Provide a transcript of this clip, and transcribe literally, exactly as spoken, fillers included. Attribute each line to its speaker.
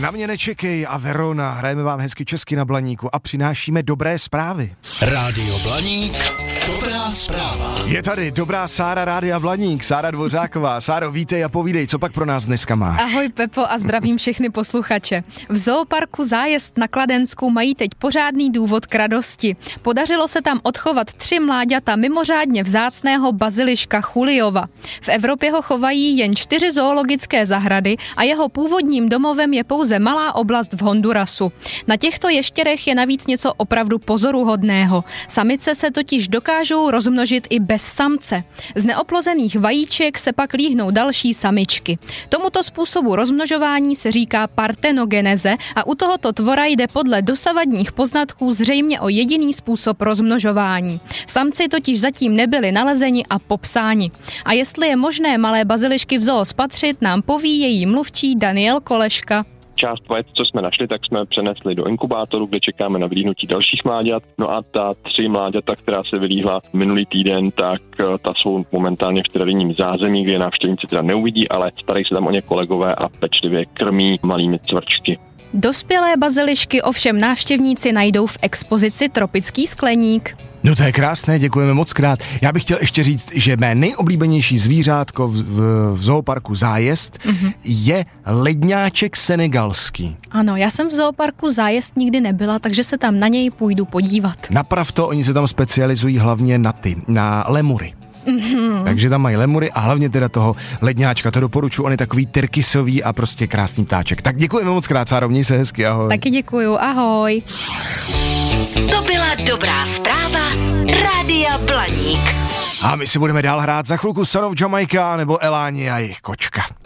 Speaker 1: Na mě nečekej a Verona, hrajeme vám hezky česky na Blaníku a přinášíme dobré zprávy.
Speaker 2: Rádio Blaník, dobrá zpráva.
Speaker 1: Je tady dobrá Sára Rádia Blaník, Sára Dvořáková. Sáro, vítej a povídej, co pak pro nás dneska máš?
Speaker 3: Ahoj Pepo a zdravím všechny posluchače. V zooparku Zájezd na Kladensku mají teď pořádný důvod k radosti. Podařilo se tam odchovat tři mláďata mimořádně vzácného baziliška Chuliova. V Evropě ho chovají jen čtyři zoologické zahrady a jeho původním domovem je pouze malá oblast v Hondurasu. Na těchto ještěrech je navíc něco opravdu pozoruhodného. Samice se totiž dokážou rozmnožit i bez samce. Z neoplozených vajíček se pak líhnou další samičky. Tomuto způsobu rozmnožování se říká partenogeneze a u tohoto tvora jde podle dosavadních poznatků zřejmě o jediný způsob rozmnožování. Samci totiž zatím nebyli nalezeni a popsáni. A jestli je možné malé bazilišky v zoo spatřit, nám poví její mluvčí Daniel Koleška.
Speaker 4: Část vajec, co jsme našli, tak jsme přenesli do inkubátoru, kde čekáme na vylíhnutí dalších mláďat. No a ta tři mláďata, která se vylíhla minulý týden, tak ta jsou momentálně v terénním zázemí, kde návštěvníci teda neuvidí, ale starají se tam o ně kolegové a pečlivě krmí malými cvrčky.
Speaker 3: Dospělé bazilišky ovšem návštěvníci najdou v expozici Tropický skleník.
Speaker 1: No to je krásné, děkujeme moc krát. Já bych chtěl ještě říct, že mé nejoblíbenější zvířátko v, v, v zooparku Zájezd mm-hmm. je ledňáček senegalský.
Speaker 3: Ano, já jsem v zooparku Zájezd nikdy nebyla, takže se tam na něj půjdu podívat.
Speaker 1: Naprav to, oni se tam specializují hlavně na ty, na lemury. Mm-hmm. Takže tam mají lemury a hlavně teda toho ledňáčka, to doporučuji, on je takový tyrkysový a prostě krásný ptáček. Tak děkujeme moc krát, Sáro, měj se hezky, ahoj.
Speaker 3: Taky děkuju, ahoj.
Speaker 5: To byla dobrá zpráva Rádia Blaník.
Speaker 1: A my si budeme dál hrát za chvilku Son of Jamaica nebo Eláni a jejich kočka.